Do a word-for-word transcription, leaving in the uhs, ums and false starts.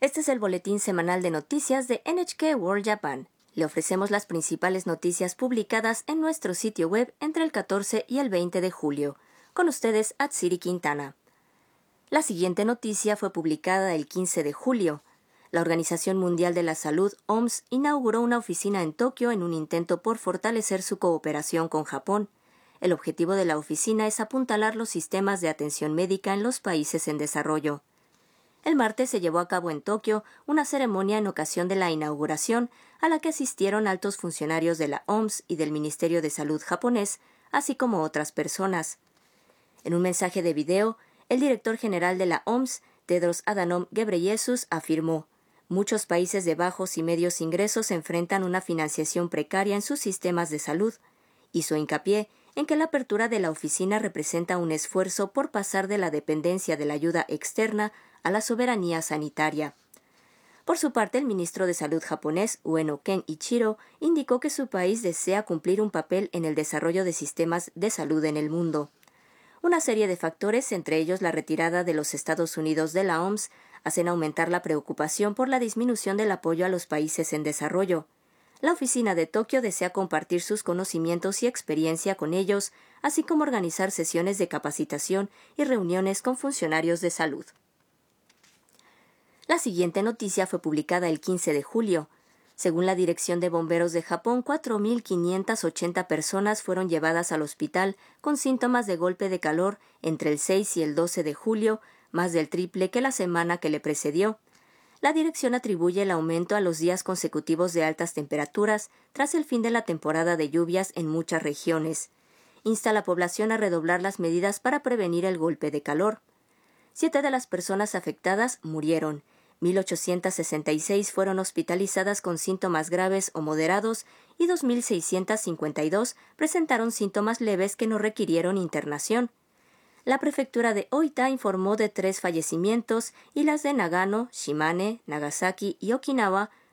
Este es el boletín semanal de noticias de N H K World Japan. Le ofrecemos las principales noticias publicadas en nuestro sitio web entre el catorce y el veinte de julio. Con ustedes, Atsiri Quintana. La siguiente noticia fue publicada el quince de julio. La Organización Mundial de la Salud, O M S, inauguró una oficina en Tokio en un intento por fortalecer su cooperación con Japón. El objetivo de la oficina es apuntalar los sistemas de atención médica en los países en desarrollo. El martes se llevó a cabo en Tokio una ceremonia en ocasión de la inauguración a la que asistieron altos funcionarios de la O M S y del Ministerio de Salud japonés, así como otras personas. En un mensaje de video, el director general de la O M S, Tedros Adhanom Ghebreyesus, afirmó: «Muchos países de bajos y medios ingresos enfrentan una financiación precaria en sus sistemas de salud». Hizo hincapié en que la apertura de la oficina representa un esfuerzo por pasar de la dependencia de la ayuda externa a la soberanía sanitaria. Por su parte, el ministro de Salud japonés, Ueno Kenichiro, indicó que su país desea cumplir un papel en el desarrollo de sistemas de salud en el mundo. Una serie de factores, entre ellos la retirada de los Estados Unidos de la O M S, hacen aumentar la preocupación por la disminución del apoyo a los países en desarrollo. La oficina de Tokio desea compartir sus conocimientos y experiencia con ellos, así como organizar sesiones de capacitación y reuniones con funcionarios de salud. La siguiente noticia fue publicada el quince de julio. Según la Dirección de Bomberos de Japón, cuatro mil quinientas ochenta personas fueron llevadas al hospital con síntomas de golpe de calor entre el seis y el doce de julio, más del triple que la semana que le precedió. La dirección atribuye el aumento a los días consecutivos de altas temperaturas tras el fin de la temporada de lluvias en muchas regiones. Insta a la población a redoblar las medidas para prevenir el golpe de calor. Siete de las personas afectadas murieron. mil ochocientas sesenta y seis fueron hospitalizadas con síntomas graves o moderados y dos mil seiscientas cincuenta y dos presentaron síntomas leves que no requirieron internación. La prefectura de Oita informó de tres fallecimientos y las de Nagano, Shimane, Nagasaki y Okinawa